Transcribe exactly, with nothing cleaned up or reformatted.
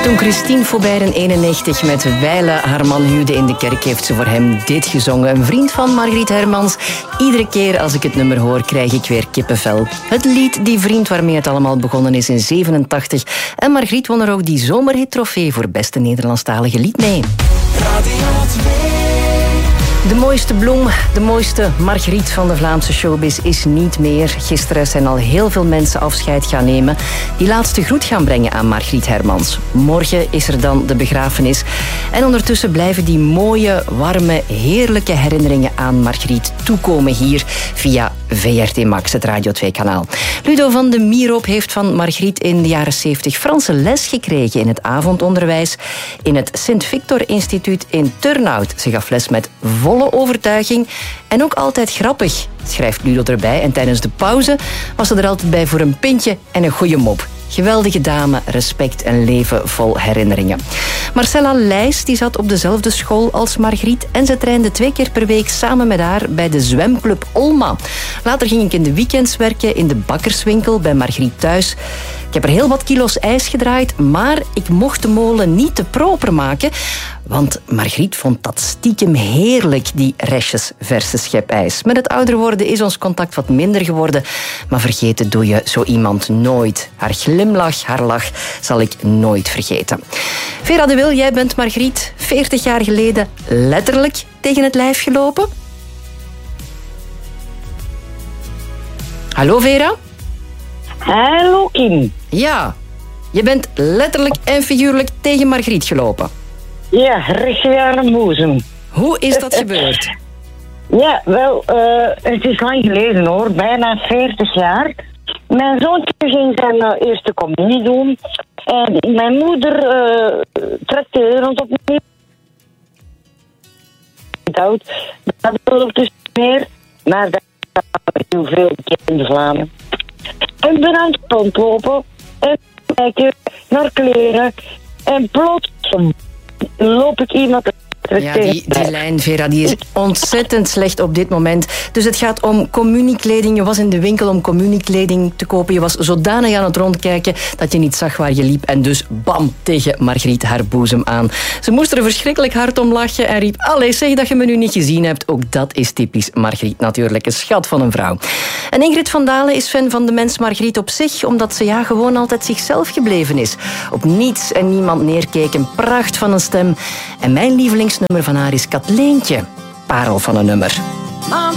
Toen Christine Faubert in eenennegentig met Weile haar man huwde in de kerk, heeft ze voor hem dit gezongen. Een vriend van Margriet Hermans. Iedere keer als ik het nummer hoor, krijg ik weer kippenvel. Het lied Die Vriend waarmee het allemaal begonnen is in zevenentachtig. En Margriet won er ook die zomerhit-trofee voor beste Nederlandstalige lied mee. De mooiste bloem, de mooiste Margriet van de Vlaamse showbiz is niet meer. Gisteren zijn al heel veel mensen afscheid gaan nemen die laatste groet gaan brengen aan Margriet Hermans. Morgen is er dan de begrafenis. En ondertussen blijven die mooie, warme, heerlijke herinneringen aan Margriet toekomen hier via V R T Max, het Radio twee kanaal. Ludo van de Mierop heeft van Margriet in de jaren zeventig Franse les gekregen in het avondonderwijs in het Sint-Victor Instituut in Turnhout. Ze gaf les met volle overtuiging en ook altijd grappig, schrijft Ludo erbij. En tijdens de pauze was ze er altijd bij voor een pintje en een goede mop. Geweldige dame, respect en leven vol herinneringen. Marcella Leijs die zat op dezelfde school als Margriet en ze trainde twee keer per week samen met haar bij de zwemclub Olma. Later ging ik in de weekends werken in de bakkerswinkel bij Margriet thuis. Ik heb er heel wat kilo's ijs gedraaid, maar ik mocht de molen niet te proper maken, want Margriet vond dat stiekem heerlijk, die restjes verse schepijs. Met het ouder worden is ons contact wat minder geworden, maar vergeten doe je zo iemand nooit. Haar glimlach, haar lach zal ik nooit vergeten. Vera de Wil, jij bent Margriet veertig jaar geleden letterlijk tegen het lijf gelopen. Hallo Vera? Hallo Kim. Ja, je bent letterlijk en figuurlijk tegen Margriet gelopen. Ja, recht weer aan de boezem. Hoe is dat gebeurd? Ja, wel, uh, het is lang geleden hoor, bijna veertig jaar. Mijn zoontje ging zijn uh, eerste communie doen. En mijn moeder uh, trakteerde ons opnieuw. Dat wil ik dus meer, maar dat is heel veel bekende Vlamen. Ik ben aan het rondlopen en kijken naar kleren en plots loop ik iemand. Ja, die, die lijn, Vera, die is ontzettend slecht op dit moment. Dus het gaat om communiekleding. Je was in de winkel om communiekleding te kopen. Je was zodanig aan het rondkijken dat je niet zag waar je liep. En dus bam, tegen Margriet haar boezem aan. Ze moest er verschrikkelijk hard om lachen en riep: allee, zeg dat je me nu niet gezien hebt. Ook dat is typisch Margriet natuurlijk. Een schat van een vrouw. En Ingrid van Dalen is fan van de mens Margriet op zich, omdat ze ja gewoon altijd zichzelf gebleven is. Op niets en niemand neerkeek. Een pracht van een stem. En mijn lievelingsnummer van haar is Katleentje. Parel van een nummer.